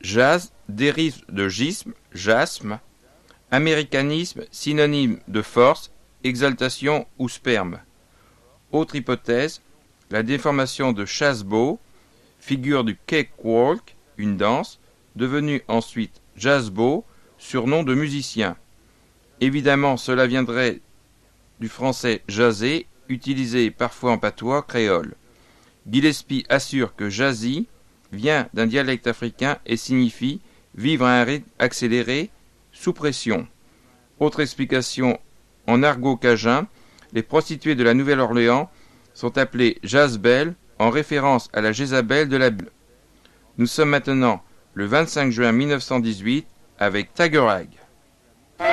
Jazz dérive de gisme, jasme. Américanisme synonyme de force, exaltation ou sperme. Autre hypothèse, la déformation de chassebeau, figure du cakewalk, une danse, devenue ensuite jazzbeau, surnom de musicien. Évidemment, cela viendrait du français jazzer, utilisé parfois en patois créole. Gillespie assure que jazzy vient d'un dialecte africain et signifie vivre à un rythme accéléré, sous pression. Autre explication, en argot cajun, les prostituées de la Nouvelle-Orléans sont appelées Jazbel en référence à la Jézabel de la Bible. Nous sommes maintenant le 25 juin 1918 avec Tagerag.